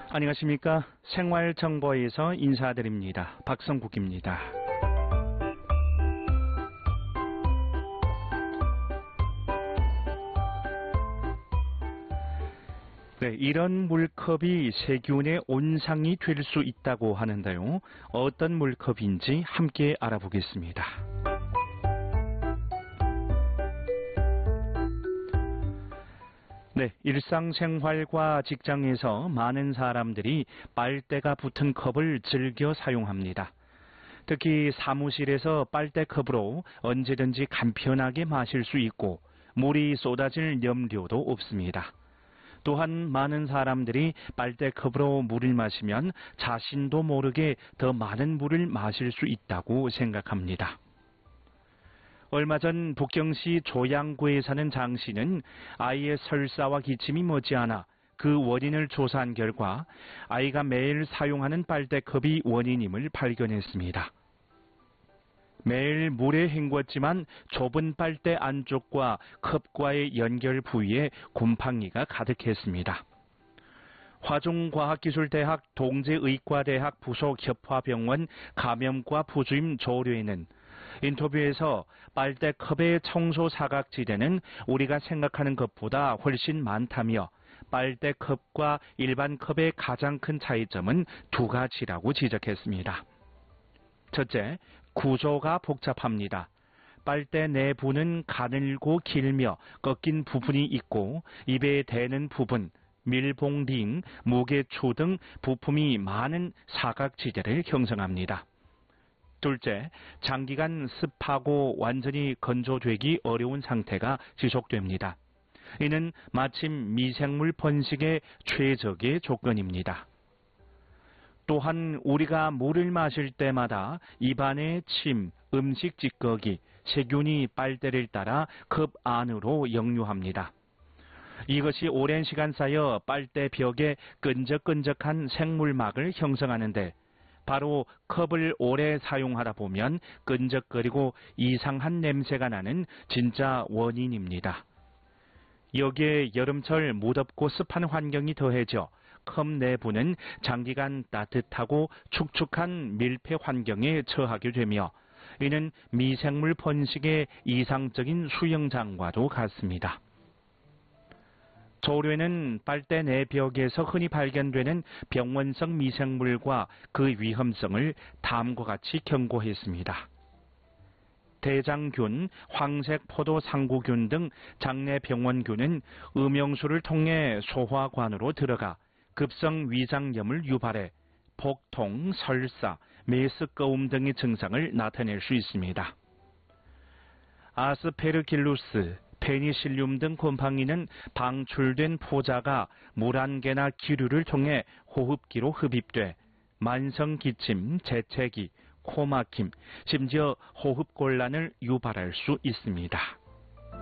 안녕하십니까. 생활정보에서 인사드립니다. 박성국입니다. 네, 이런 물컵이 세균의 온상이 될 수 있다고 하는데요. 어떤 물컵인지 함께 알아보겠습니다. 네, 일상생활과 직장에서 많은 사람들이 빨대가 붙은 컵을 즐겨 사용합니다. 특히 사무실에서 빨대컵으로 언제든지 간편하게 마실 수 있고 물이 쏟아질 염려도 없습니다. 또한 많은 사람들이 빨대컵으로 물을 마시면 자신도 모르게 더 많은 물을 마실 수 있다고 생각합니다. 얼마 전 북경시 조양구에 사는 장 씨는 아이의 설사와 기침이 머지않아 그 원인을 조사한 결과 아이가 매일 사용하는 빨대컵이 원인임을 발견했습니다. 매일 물에 헹궜지만 좁은 빨대 안쪽과 컵과의 연결 부위에 곰팡이가 가득했습니다. 화중과학기술대학 동제의과대학 부속 협화병원 감염과 부주임 조료에는 인터뷰에서 빨대컵의 청소 사각지대는 우리가 생각하는 것보다 훨씬 많다며 빨대컵과 일반 컵의 가장 큰 차이점은 두 가지라고 지적했습니다. 첫째, 구조가 복잡합니다. 빨대 내부는 가늘고 길며 꺾인 부분이 있고 입에 대는 부분, 밀봉링, 무게추 등 부품이 많은 사각지대를 형성합니다. 둘째, 장기간 습하고 완전히 건조되기 어려운 상태가 지속됩니다. 이는 마침 미생물 번식의 최적의 조건입니다. 또한 우리가 물을 마실 때마다 입안의 침, 음식 찌꺼기, 세균이 빨대를 따라 컵 안으로 역류합니다. 이것이 오랜 시간 쌓여 빨대 벽에 끈적끈적한 생물막을 형성하는데 바로 컵을 오래 사용하다 보면 끈적거리고 이상한 냄새가 나는 진짜 원인입니다. 여기에 여름철 무덥고 습한 환경이 더해져 컵 내부는 장기간 따뜻하고 축축한 밀폐 환경에 처하게 되며 이는 미생물 번식의 이상적인 수영장과도 같습니다. 조류에는 빨대 내벽에서 흔히 발견되는 병원성 미생물과 그 위험성을 다음과 같이 경고했습니다. 대장균, 황색포도상구균 등 장내병원균은 음용수를 통해 소화관으로 들어가 급성 위장염을 유발해 복통, 설사, 메스꺼움 등의 증상을 나타낼 수 있습니다. 아스페르길루스, 페니실륨 등 곰팡이는 방출된 포자가 물 한 개나 기류를 통해 호흡기로 흡입돼 만성 기침, 재채기, 코막힘, 심지어 호흡곤란을 유발할 수 있습니다.